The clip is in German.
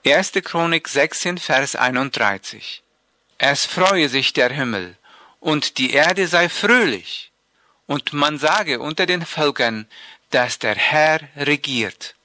1. Chronik 16, Vers 31. Es freue sich der Himmel, und die Erde sei fröhlich, und man sage unter den Völkern, dass der Herr regiert.